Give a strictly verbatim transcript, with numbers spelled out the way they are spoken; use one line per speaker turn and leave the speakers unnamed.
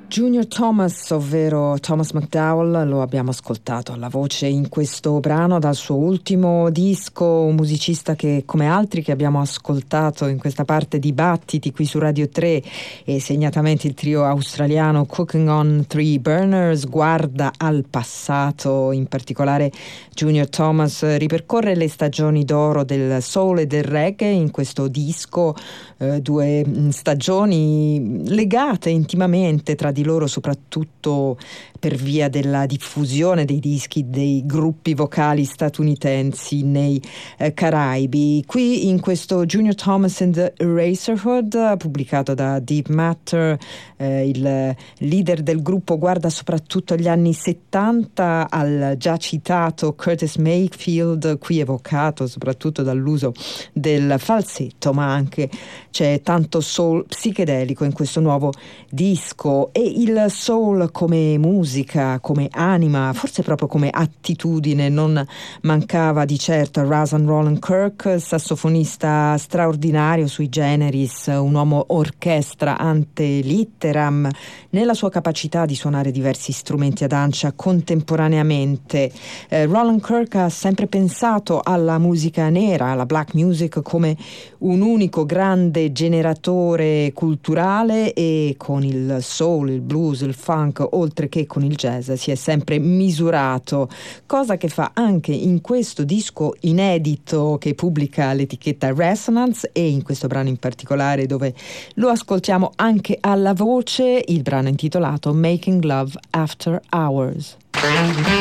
Junior Thomas, ovvero Thomas McDowell, lo abbiamo ascoltato alla voce in questo brano dal suo ultimo disco, un musicista che, come altri che abbiamo ascoltato in questa parte di Battiti qui su Radio tre e segnatamente il trio australiano Cooking on Three Burners, guarda al passato. In particolare Junior Thomas ripercorre le stagioni d'oro del soul e del reggae in questo disco, eh, due stagioni legate intimamente tra di loro, soprattutto per via della diffusione dei dischi dei gruppi vocali statunitensi nei eh, Caraibi. Qui in questo Junior Thomas and the Eraserhood, pubblicato da Deep Matter, eh, il leader del gruppo guarda soprattutto agli anni settanta, al già citato Curtis Mayfield, qui evocato soprattutto dall'uso del falsetto, ma anche c'è tanto soul psichedelico in questo nuovo disco. E il soul come musica, come anima, forse proprio come attitudine, non mancava di certo a Razan Roland Kirk, sassofonista straordinario sui generis, un uomo orchestra ante litteram, nella sua capacità di suonare diversi strumenti ad ancia contemporaneamente. Eh, Roland Kirk ha sempre pensato alla musica nera, alla black music, come un unico grande generatore culturale, e con il soul, il blues, il funk, oltre che con il jazz, si è sempre misurato, cosa che fa anche in questo disco inedito che pubblica l'etichetta Resonance, e in questo brano in particolare dove lo ascoltiamo anche alla voce, il brano intitolato Making Love After Hours.